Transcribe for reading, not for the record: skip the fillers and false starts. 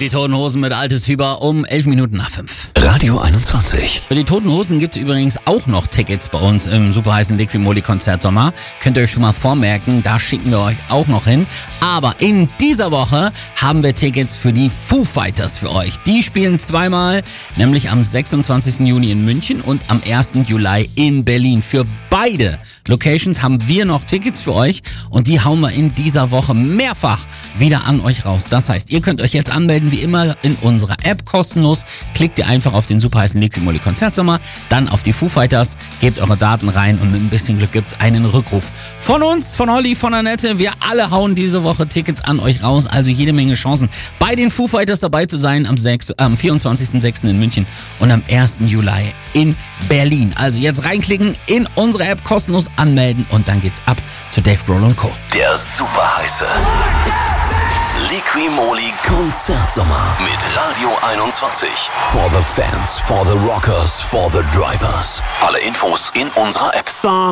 Die Toten Hosen mit Altes Fieber um 11 Minuten nach 5. Radio 21. Für die Toten Hosen gibt es übrigens auch noch Tickets bei uns im super heißen Liquimoli-Konzert Sommer. Könnt ihr euch schon mal vormerken, da schicken wir euch auch noch hin. Aber in dieser Woche haben wir Tickets für die Foo Fighters für euch. Die spielen zweimal, nämlich am 26. Juni in München und am 1. Juli in Berlin. Für beide Locations haben wir noch Tickets für euch und die hauen wir in dieser Woche mehrfach wieder an euch raus. Das heißt, ihr könnt euch jetzt anmelden, wie immer in unserer App kostenlos. Klickt ihr einfach auf den super heißen Liquimoli Konzertsommer, dann auf die Foo Fighters, gebt eure Daten rein und mit ein bisschen Glück gibt's einen Rückruf. Von uns, von Olli, von Annette, wir alle hauen diese Woche Tickets an euch raus, also jede Menge Chancen, bei den Foo Fighters dabei zu sein am 24.06. in München und am 1. Juli in Berlin. Also jetzt reinklicken, in unsere App kostenlos anmelden und dann geht's ab zu Dave Grohl und Co. Der super heiße Liquimoli Konzertsommer mit Radio 21. For the fans, for the rockers, for the drivers. Alle Infos in unserer App.